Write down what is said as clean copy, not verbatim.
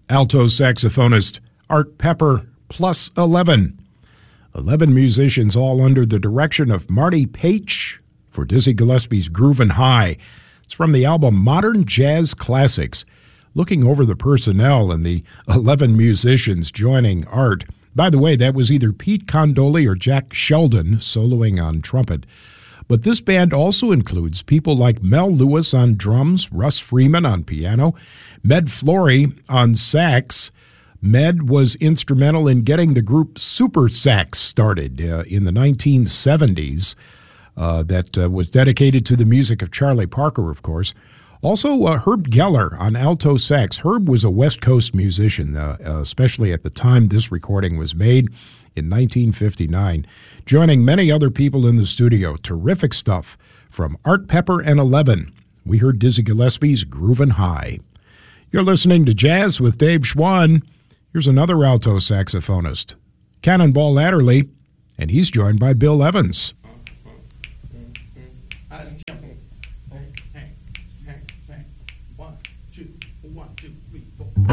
alto saxophonist Art Pepper, plus 11. 11 musicians all under the direction of Marty Paich for Dizzy Gillespie's Groovin' High. It's from the album Modern Jazz Classics. Looking over the personnel and the 11 musicians joining Art. By the way, that was either Pete Condoli or Jack Sheldon soloing on trumpet. But this band also includes people like Mel Lewis on drums, Russ Freeman on piano, Med Flory on sax. Med was instrumental in getting the group Super Sax started in the 1970s. That was dedicated to the music of Charlie Parker, of course. Also, Herb Geller on alto sax. Herb was a West Coast musician, especially at the time this recording was made in 1959, joining many other people in the studio. Terrific stuff from Art Pepper and 11. We heard Dizzy Gillespie's Groovin' High. You're listening to Jazz with Dave Schwann. Here's another alto saxophonist, Cannonball Adderley, and he's joined by Bill Evans. One, two, 1, 2, 3.